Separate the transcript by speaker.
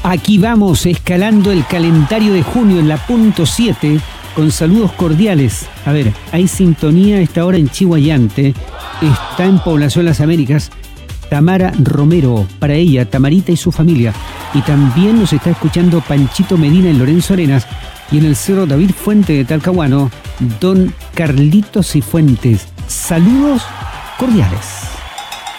Speaker 1: Aquí vamos, escalando el calendario de junio en la punto 7, con saludos cordiales. A ver, hay sintonía a esta hora en Chihuayante. Está en Población Las Américas Tamara Romero, para ella, Tamarita y su familia. Y también nos está escuchando Panchito Medina en Lorenzo Arenas, y en el Cerro David Fuente de Talcahuano, don Carlitos Cifuentes. Saludos cordiales.